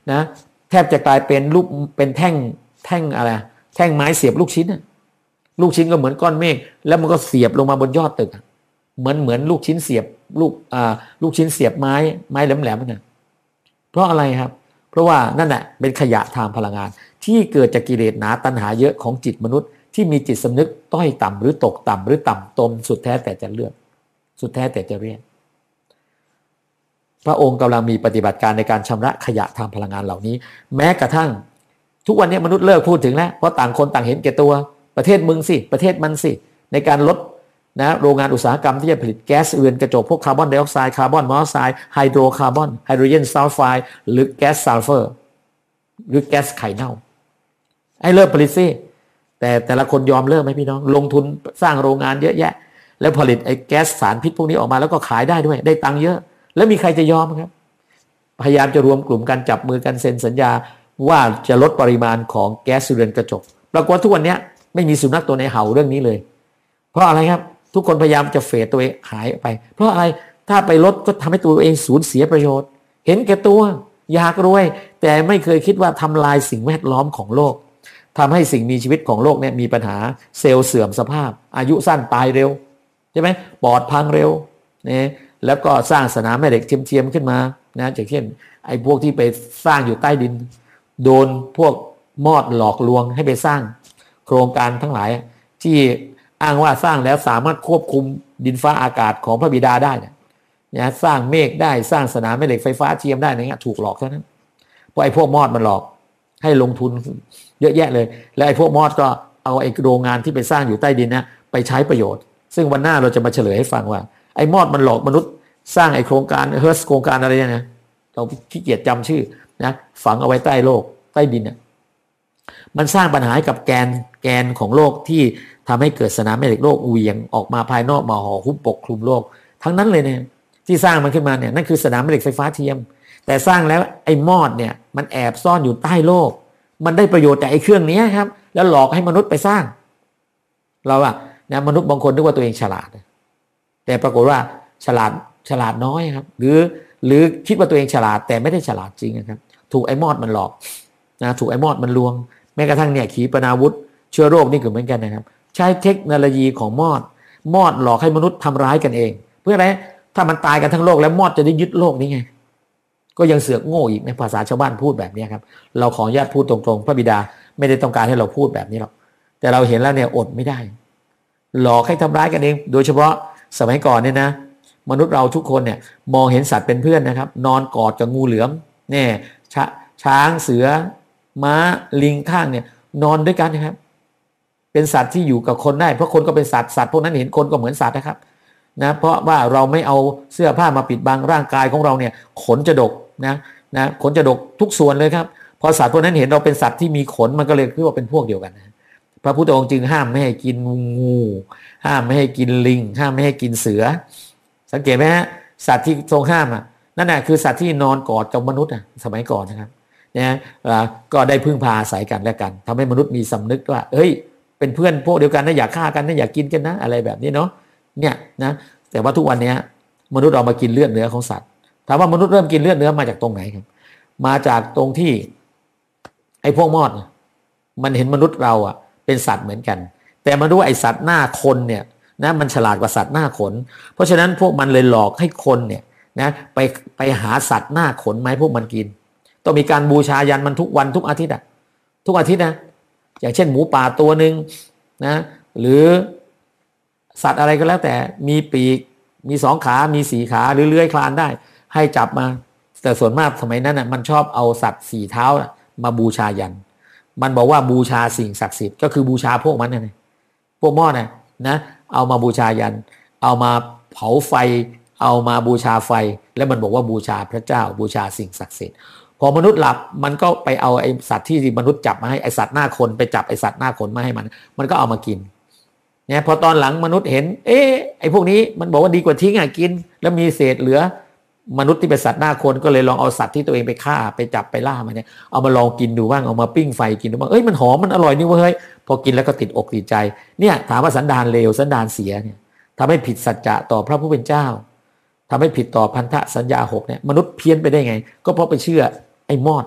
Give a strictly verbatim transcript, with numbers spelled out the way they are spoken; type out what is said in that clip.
นะแทบจะกลายเป็นรูปเป็นแท่งแท่งอะไรแท่งไม้เสียบลูกชิ้นลูกชิ้นก็เหมือนก้อนเมฆแล้วมันก็เสียบลงมาบนยอดตึกเหมือนเหมือนลูกชิ้นเสียบลูกอ่าลูกชิ้นเสียบไม้ไม้แหลมๆนั่นเพราะอะไรครับเพราะว่านั่นแหละเป็นขยะทางพลังงานที่เกิดจากกิเลสหนาตัณหาเยอะของจิตมนุษย์ที่มีจิตสำนึกต้อยต่ำหรือตกต่ำหรือต่ำตมสุดแท้แต่จะเลือกสุดแท้แต่จะเรียนพระองค์กำลังมีปฏิบัติการในการชำระขยะทางพลังงานเหล่านี้แม้กระทั่งทุกวันนี้มนุษย์เลิกพูดถึงแล้วเพราะต่างคนต่างเห็นแก่ตัวประเทศมึงสิประเทศมันสิในการลดนะโรงงานอุตสาหกรรมที่จะผลิตแก๊สเรือนกระจกพวกคาร์บอนไดออกไซด์คาร์บอนมอนอกไซด์ไฮโดรคาร์บอนไฮโดรเจนซัลไฟด์หรือแก๊สซัลเฟอร์หรือแก๊สไข่เน่าไอ้เลิกผลิตสิแต่แต่ละคนยอมเลิกไหมพี่น้องลงทุนสร้างโรงงานเยอะแยะแล้วผลิตไอ้แก๊สสารพิษพวกนี้ออกมาแล้วก็ขายได้ด้วยได้ตังค์เยอะแล้วมีใครจะยอมครับพยายามจะรวมกลุ่มกันจับมือกันเซ็นสัญญาว่าจะลดปริมาณของแก๊สเรือนกระจกปรากฏว่าทุกวันนี้ไม่มีสุนัขตัวไหนเห่าเรื่องนี้เลยเพราะอะไรครับทุกคนพยายามจะเฟดตัวเองหายไปเพราะอะไรถ้าไปลดก็ทำให้ตัวเองสูญเสียประโยชน์เห็นแก่ตัวอยากรวยแต่ไม่เคยคิดว่าทำลายสิ่งแวดล้อมของโลกทำให้สิ่งมีชีวิตของโลกเนี่ยมีปัญหาเซลล์เสื่อมสภาพอายุสั้นตายเร็วใช่ไหมปอดพังเร็วเนี่ยแล้วก็สร้างสนามแม่เหล็กเทียมๆขึ้นมานะอย่างเช่นไอ้พวกที่ไปสร้างอยู่ใต้ดินโดนพวกมอดหลอกลวงให้ไปสร้างโครงการทั้งหลายที่อ้างว่าสร้างแล้วสามารถควบคุมดินฟ้าอากาศของพระบิดาได้นะนะสร้างเมฆได้สร้างสนามแม่เหล็กไฟฟ้าเทียมได้อะไรเงี้ยถูกหลอกเท่านั้นเพราะไอ้พวกมอดมันหลอกให้ลงทุนเยอะแยะเลยแล้วไอ้พวกมอดก็เอาไอ้โรงงานที่ไปสร้างอยู่ใต้ดินนะไปใช้ประโยชน์ซึ่งวันหน้าเราจะมาเฉลยให้ฟังว่าไอ้มอดมันหลอกมนุษย์สร้างไอ้โครงการเฮิร์สโครงการอะไรเนี่ยนะเราขี้เกียจจำชื่อนะฝังเอาไว้ใต้โลกใต้ดินเนี่ยมันสร้างปัญหากับแกนแกนของโลกที่ทำให้เกิดสนามแม่เหล็กโลกเหวี่ยงออกมาภายนอกมาห่อหุ้มปกคลุมโลกทั้งนั้นเลยเนี่ยที่สร้างมันขึ้นมาเนี่ยนั่นคือสนามแม่เหล็กไฟฟ้าเทียมแต่สร้างแล้วไอ้มอดเนี่ยมันแอบซ่อนอยู่ใต้โลกมันได้ประโยชน์จากไอ้เครื่องนี้ครับแล้วหลอกให้มนุษย์ไปสร้างเราอะนะมนุษย์บางคนนึกว่าตัวเองฉลาดแต่ปรากฏว่าฉลาดฉลาดน้อยครับหรือหรือคิดว่าตัวเองฉลาดแต่ไม่ได้ฉลาดจริงนะครับถูกไอ้มอดมันหลอกนะถูกไอ้มอดมันลวงแม้กระทั่งเนี่ยขีปนาวุธเชื้อโรคนี่ก็เหมือนกันนะครับใช้เทคโนโลยีของมอดมอดหลอกให้มนุษย์ทำร้ายกันเองเพื่ออะไรถ้ามันตายกันทั้งโลกแล้วมอดจะได้ยึดโลกนี้ไงก็ยังเสือกโง่อีกในภาษาชาวบ้านพูดแบบนี้ครับเราขออนุญาตพูดตรงๆพระบิดาไม่ได้ต้องการให้เราพูดแบบนี้หรอกแต่เราเห็นแล้วเนี่ยอดไม่ได้หลอกให้ทำร้ายกันเองโดยเฉพาะสมัยก่อนเนี่ยนะมนุษย์เราทุกคนเนี่ยมองเห็นสัตว์เป็นเพื่อนนะครับนอนกอดกับงูเหลือมเนี่ยชช้างเสือม้าลิงข้างเนี่ยนอนด้วยกันนะครับเป็นสัตว์ที่อยู่กับคนได้เพราะคนก็เป็นสัตว์สัตว์พวกนั้นเห็นคนก็เหมือนสัตว์นะครับนะเพราะว่าเราไม่เอาเสื้อผ้ามาปิดบังร่างกายของเราเนี่ยขนจะดกนะนะขนจะดกทุกส่วนเลยครับพอสัตว์พวกนั้นเห็นเราเป็นสัตว์ที่มีขนมันก็เลยคิดว่าเป็นพวกเดียวกันนะพระพุทธองค์จึงห้ามไม่ให้กินงูห้ามไม่ให้กินลิงห้ามไม่ให้กินเสือสังเกตไหมฮะสัตว์ที่ทรงห้ามอ่ะนั่นแหละคือสัตว์ที่นอนกอดกับมนุษย์อ่ะสมัยก่อนนะครับเนี่ยก็ได้พึ่งพาอาศัยกันและกันทำให้มนุษย์มีสำนึกว่าเฮ้ยเป็นเพื่อนพวกเดียวกันนะอย่าฆ่ากันนะอย่ากินกันนะอะไรแบบนี้เนาะเนี่ยนะแต่ว่าทุกวันนี้มนุษย์เรามากินเลือดเนื้อของสัตว์ถามว่ามนุษย์เริ่มกินเลือดเนื้อมาจากตรงไหนครับมาจากตรงที่ไอ้พวกมอดมันเห็นมนุษย์เราอ่ะเป็นสัตว์เหมือนกันแต่มาดูไอ้สัตว์หน้าคนเนี่ยนะมันฉลาดกว่าสัตว์หน้าขนเพราะฉะนั้นพวกมันเลยหลอกให้คนเนี่ยนะไปไปหาสัตว์หน้าขนมาให้พวกมันกินต้องมีการบูชายันมันทุกวันทุกอาทิตย์อ่ะทุกอาทิตย์นะอย่างเช่นหมูป่าตัวหนึ่งนะหรือสัตว์อะไรก็แล้วแต่มีปีกมีสองขามีสี่ขาหรือเลื้อยคลานได้ให้จับมาแต่ส่วนมากสมัยนั้นน่ะมันชอบเอาสัตว์สี่เท้ามาบูชายันมันบอกว่าบูชาสิ่งศักดิ์สิทธิ์ก็คือบูชาพวกมันนะพวกมอดนะนะเอามาบูชายันเอามาเผาไฟเอามาบูชาไฟแล้วมันบอกว่าบูชาพระเจ้าบูชาสิ่งศักดิ์สิทธิ์พอมนุษย์หลับมันก็ไปเอาไอสัตว์ที่มนุษย์จับมาให้ไอสัตว์หน้าคนไปจับไอสัตว์หน้าขนมาให้มันมันก็เอามากินเนี่ยพอตอนหลังมนุษย์เห็นเอ๊ะไอพวกนี้มันบอกว่าดีกว่าทิ้งอ่ะกินแล้วมีเศษเหลือมนุษย์ที่เป็นสัตว์หน้าคนก็เลยลองเอาสัตว์ที่ตัวเองไปฆ่าไปจับไปล่ามาเนี่ยเอามาลองกินดูบ้างเอามาปิ้งไฟกินดูบ้างเอ้ยมันหอมมันอร่อยนี่เว้ยพอกินแล้วก็ติดอกติดใจเนี่ยถามว่าสันดานเลวสันดานเสียเนี่ยทำให้ผิดสัจจะต่อพระผู้เป็นเจ้าทำให้ผิดต่อพันธสัญญาหกเนี่ยมนุษย์เพี้ยนไปได้ไงก็เพราะไปเชื่อไอ้มอด